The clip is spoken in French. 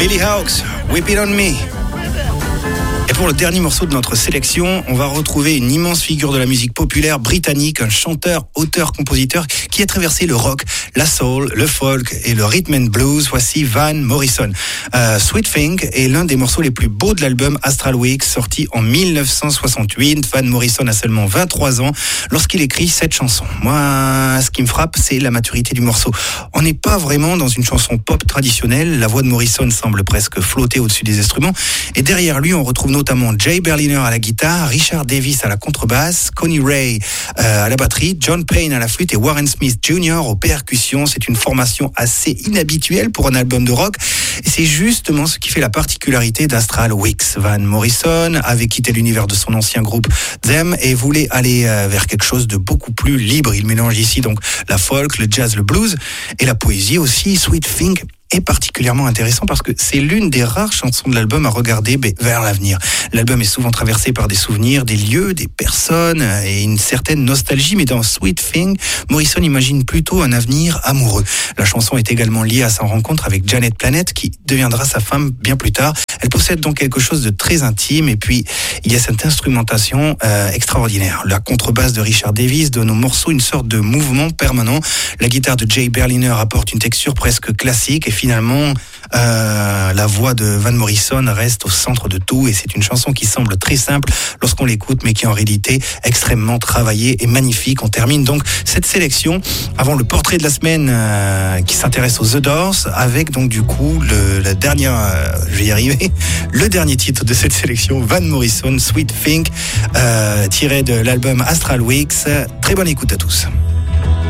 Billy Hawks, Whip It On Me. Et pour le dernier morceau de notre sélection, on va retrouver une immense figure de la musique populaire britannique, un chanteur, auteur, compositeur qui a traversé le rock, la soul, le folk et le rhythm and blues. Voici Van Morrison. Sweet Thing est l'un des morceaux les plus beaux de l'album Astral Weeks, sorti en 1968. Van Morrison a seulement 23 ans lorsqu'il écrit cette chanson. Moi, ce qui me frappe, c'est la maturité du morceau. On n'est pas vraiment dans une chanson pop traditionnelle. La voix de Morrison semble presque flotter au-dessus des instruments. Et derrière lui, on retrouve notamment Jay Berliner à la guitare, Richard Davis à la contrebasse, Connie Ray à la batterie, John Payne à la flûte et Warren Smith Jr. aux percussions. C'est une formation assez inhabituelle pour un album de rock et c'est justement ce qui fait la particularité d'Astral Weeks. Van Morrison avait quitté l'univers de son ancien groupe Them et voulait aller vers quelque chose de beaucoup plus libre. Il mélange ici donc la folk, le jazz, le blues et la poésie aussi. Sweet Thing est particulièrement intéressant parce que c'est l'une des rares chansons de l'album à regarder vers l'avenir. L'album est souvent traversé par des souvenirs, des lieux, des personnes et une certaine nostalgie, mais dans Sweet Thing, Morrison imagine plutôt un avenir amoureux. La chanson est également liée à sa rencontre avec Janet Planet, qui deviendra sa femme bien plus tard. Elle possède donc quelque chose de très intime et puis il y a cette instrumentation extraordinaire. La contrebasse de Richard Davis donne au morceau une sorte de mouvement permanent. La guitare de Jay Berliner apporte une texture presque classique et finalement, la voix de Van Morrison reste au centre de tout et c'est une chanson qui semble très simple lorsqu'on l'écoute, mais qui est en réalité extrêmement travaillée et magnifique. On termine donc cette sélection avant le portrait de la semaine qui s'intéresse aux The Doors avec donc du coup le dernier titre de cette sélection, Van Morrison, Sweet Thing, tiré de l'album Astral Weeks. Très bonne écoute à tous.